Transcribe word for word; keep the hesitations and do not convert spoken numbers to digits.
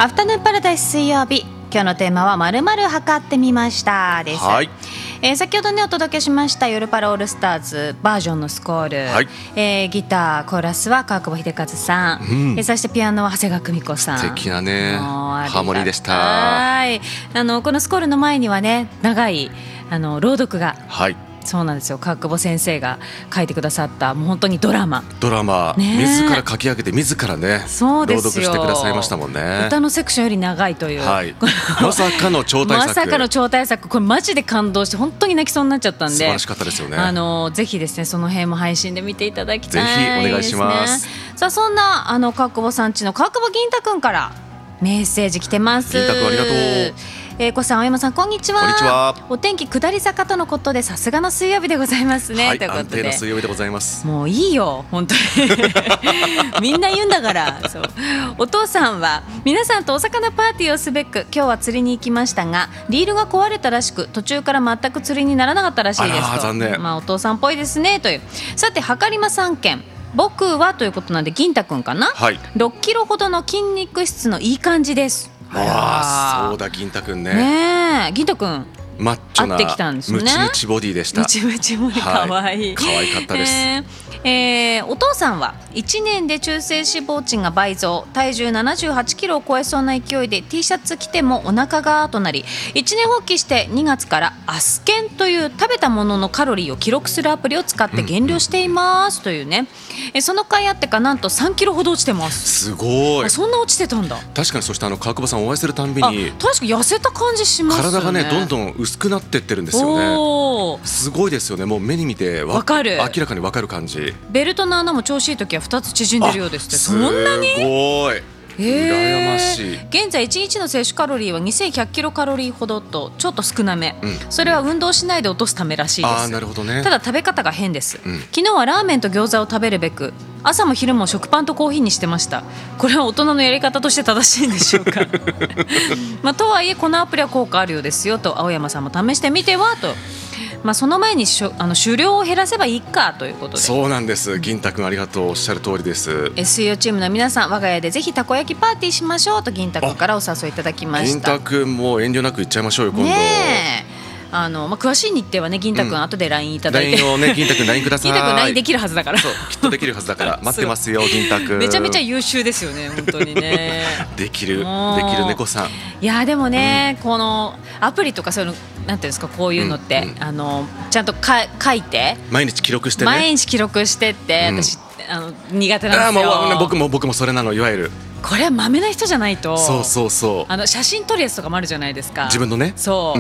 アフタヌーンパラダイス水曜日、今日のテーマは〇〇測ってみましたです、 はい。 えー、先ほどねお届けしました夜パラオールスターズバージョンのスコール、 はい。 えー、ギターコーラスは川久保秀和さん、 うんえー、そしてピアノは長谷川久美子さん。 素敵なねもうありがたいハーモニーでした。 はい。あのこのスコールの前にはね長いあの朗読が、 はい。 そうなんですよ、川久保先生が書いてくださったもう本当にドラマ、 ドラマ、 ねえ自ら書き上げて自らねそうですよ朗読してくださいましたもんね。 歌のセクションより長いという、 はい、まさかの超大作。 まさかの超大作、これマジで感動して本当に泣きそうになっちゃったんで、 素晴らしかったですよね。 あのぜひですねその辺も配信で見ていただきたいですね。 ぜひお願いします。 さあそんなあの川久保さんちの川久保銀太くんからメッセージ来てます。 銀太くんありがとう。 えー、小さん青山さんこんにちは。 こんにちは。 お天気下り坂とのことでさすがの水曜日でございますね、 はい、 ということで安定の水曜日でございます。 もういいよ本当にみんな言うんだからそう。お父さんは皆さんとお魚パーティーをすべく今日は釣りに行きましたがリールが壊れたらしく途中から全く釣りにならなかったらしいですと。 あら残念。 まあ、お父さんっぽいですねという。さてはかりまさん件、僕はということなんで銀太くんかな、 はい。 ろっキロほどの筋肉質のいい感じです。 ああ、そうだ銀太くんね。 ねえ銀太くんマッチョな会ってきたんですね。 ムチムチボディでした。 ムチムチボディかわいい、 可愛かったです。 えーえー、お父さんはいちねんで中性脂肪値が倍増、体重ななじゅうはちキロを超えそうな勢いで T シャツ着てもお腹がとなり、一年発起してにがつからアスケンという食べたもののカロリーを記録するアプリを使って減量していますというね、えー、その甲斐あってかなんとさんキロほど落ちてます。 すごい。 あ、そんな落ちてたんだ。 確かに。そしてあの川久保さんお会いするたんびあ、 に確か痩せた感じしますよね。 体がねどんどん薄くなってってるんですよね。 おー、 すごいですよね。もう目に見てわわかる、 明らかにわかる感じ。 ベルトの穴も調子いい時はふたつ縮んでるようですって。そんなにすごい。羨ましい。 現在いちにちの摂取カロリーはにせんひゃくキロカロリーほどとちょっと少なめ、うん、それは運動しないで落とすためらしいです。 あ、なるほどね。 ただ食べ方が変です、うん、昨日はラーメンと餃子を食べるべく朝も昼も食パンとコーヒーにしてました。これは大人のやり方として正しいんでしょうかまあ、とはいえこのアプリは効果あるようですよと。青山さんも試してみてはと。まあ、その前にしょあの狩猟を減らせばいいかということで。 そうなんです。銀太くんありがとう。おっしゃる通りです。 エスイーオー チームの皆さん、我が家でぜひたこ焼きパーティーしましょうと銀太くんからお誘いいただきました。 銀太くんも遠慮なく行っちゃいましょうよ今度。 ねえ、あのまあ、詳しい日程はね銀太くん、うん、後で ライン いただいてライン をね銀太くん ライン ください。 銀太くん ライン できるはずだから。 そうきっとできるはずだから待ってますよ銀太くん。 めちゃめちゃ優秀ですよね本当にねできるできる猫さん。 いやでもね、うん、このアプリとかそういうのなんていうんですか、こういうのって、うんうん、あのちゃんとか書いて毎日記録してね。 毎日記録してって、うん、私あの苦手なんですよ。 あもう僕も僕もそれなの。いわゆるこれはマメな人じゃないと。 そうそうそう。 あの写真撮るやつとかもあるじゃないですか。 自分のね。 そう